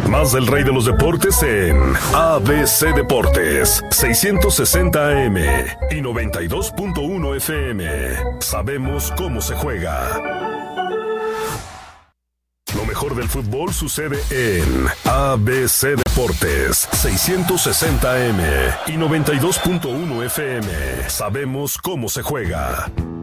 Más del rey de los deportes en ABC Deportes, 660 AM y 92.1 FM. Sabemos cómo se juega. Lo mejor del fútbol sucede en ABC Deportes, 660 AM y 92.1 FM. Sabemos cómo se juega.